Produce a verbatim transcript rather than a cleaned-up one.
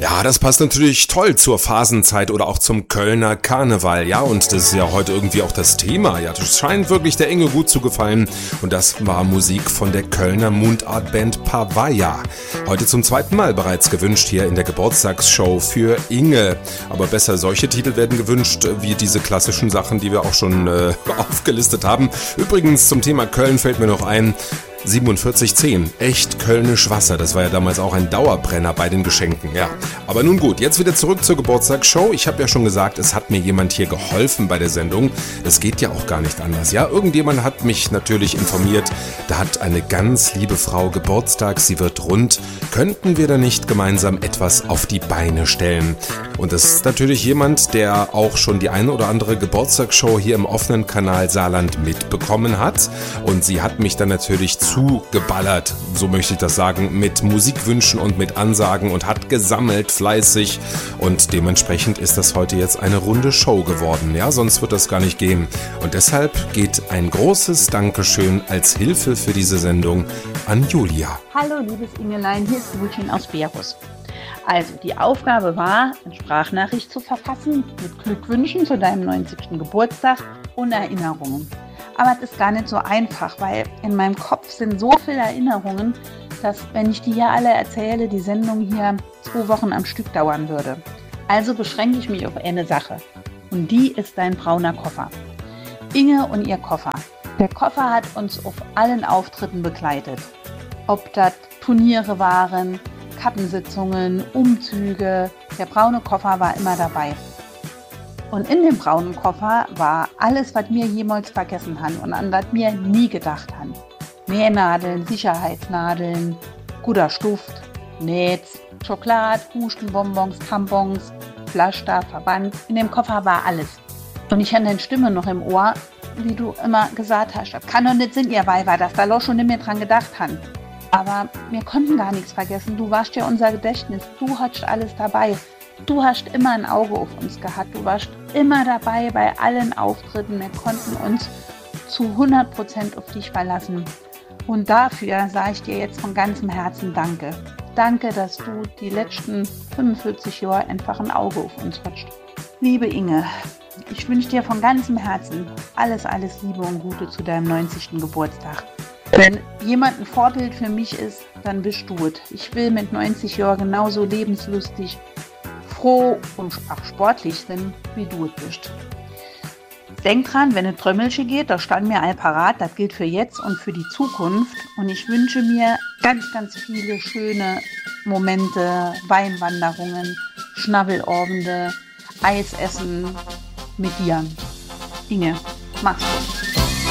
Ja, das passt natürlich toll zur Phasenzeit oder auch zum Kölner Karneval. Ja, und das ist ja heute irgendwie auch das Thema. Ja, das scheint wirklich der Inge gut zu gefallen. Und das war Musik von der Kölner Mundartband Pavaya. Heute zum zweiten Mal bereits gewünscht hier in der Geburtstagsshow für Inge. Aber besser solche Titel werden gewünscht, wie diese klassischen Sachen, die wir auch schon äh, aufgelistet haben. Übrigens zum Thema Köln fällt mir noch ein, siebenundvierzig zehn, echt kölnisch Wasser, das war ja damals auch ein Dauerbrenner bei den Geschenken, ja. Aber nun gut, jetzt wieder zurück zur Geburtstagsshow. Ich habe ja schon gesagt, es hat mir jemand hier geholfen bei der Sendung. Es geht ja auch gar nicht anders, ja. Irgendjemand hat mich natürlich informiert, da hat eine ganz liebe Frau Geburtstag, sie wird rund. Könnten wir da nicht gemeinsam etwas auf die Beine stellen? Und das ist natürlich jemand, der auch schon die eine oder andere Geburtstagsshow hier im offenen Kanal Saarland mitbekommen hat. Und sie hat mich dann natürlich zugeballert, so möchte ich das sagen, mit Musikwünschen und mit Ansagen und hat gesammelt fleißig. Und dementsprechend ist das heute jetzt eine runde Show geworden. Ja, sonst wird das gar nicht gehen. Und deshalb geht ein großes Dankeschön als Hilfe für diese Sendung an Julia. Hallo liebes Ingelein, hier ist Julchen aus Berus. Also die Aufgabe war, eine Sprachnachricht zu verfassen mit Glückwünschen zu deinem neunzigsten Geburtstag und Erinnerungen. Aber es ist gar nicht so einfach, weil in meinem Kopf sind so viele Erinnerungen, dass, wenn ich die hier alle erzähle, die Sendung hier zwei Wochen am Stück dauern würde. Also beschränke ich mich auf eine Sache. Und die ist dein brauner Koffer. Inge und ihr Koffer. Der Koffer hat uns auf allen Auftritten begleitet. Ob das Turniere waren, Kappensitzungen, Umzüge. Der braune Koffer war immer dabei. Und in dem braunen Koffer war alles, was wir jemals vergessen haben und an das wir nie gedacht haben. Nähnadeln, Sicherheitsnadeln, guter Stuft, Nähts, Schokolade, Hustenbonbons, Tampons, Pflaster, Verband. In dem Koffer war alles. Und ich hatte deine Stimme noch im Ohr, wie du immer gesagt hast, das kann doch nicht sein, ihr Weiber, dass da Losch schon nicht mehr dran gedacht haben. Aber wir konnten gar nichts vergessen. Du warst ja unser Gedächtnis. Du hattest alles dabei. Du hast immer ein Auge auf uns gehabt. Du warst immer dabei bei allen Auftritten. Wir konnten uns zu hundert Prozent auf dich verlassen. Und dafür sage ich dir jetzt von ganzem Herzen Danke. Danke, dass du die letzten fünfundvierzig Jahre einfach ein Auge auf uns hattest. Liebe Inge, ich wünsche dir von ganzem Herzen alles, alles Liebe und Gute zu deinem neunzigsten Geburtstag. Wenn jemand ein Vorbild für mich ist, dann bist du es. Ich will mit neunzig Jahren genauso lebenslustig, froh und auch sportlich sein, wie du es bist. Denk dran, wenn es Trömmelchen geht, da stand mir all parat, das gilt für jetzt und für die Zukunft. Und ich wünsche mir ganz, ganz viele schöne Momente, Weinwanderungen, Schnabelabende, Eisessen mit dir. Inge, mach's gut.